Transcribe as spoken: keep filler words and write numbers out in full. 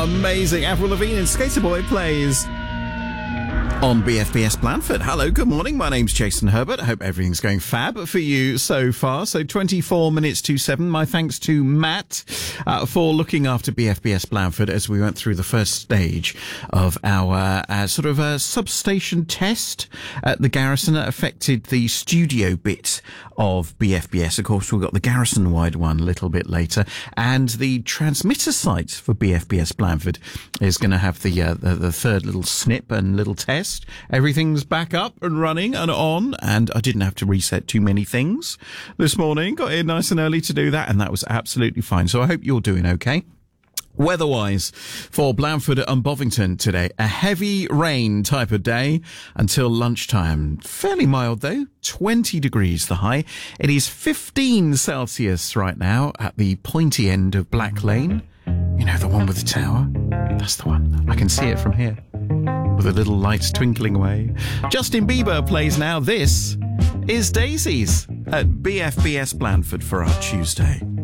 Amazing. Avril Lavigne and Skater Boy plays on B F B S Blandford. Hello, good morning. My name's Jason Herbert. I hope everything's going fab for you so far. So twenty-four minutes to seven. My thanks to Matt uh, for looking after B F B S Blandford as we went through the first stage of our uh, sort of a substation test at the Garrison that affected the studio bit of B F B S. Of course, we've got the Garrison-wide one a little bit later, and the transmitter site for B F B S Blandford is going to have the, uh, the the third little snip and little test. Everything's back up and running and on, and I didn't have to reset too many things this morning. Got in nice and early to do that, and that was absolutely fine. So I hope you're doing okay. Weather-wise, for Blandford and Bovington today, a heavy rain type of day until lunchtime. Fairly mild though, twenty degrees the high. It is fifteen Celsius right now at the pointy end of Black Lane. You know, the one with the tower? That's the one. I can see it from here, with the little lights twinkling away. Justin Bieber plays now. This is Daisies at B F B S Blandford for our Tuesday.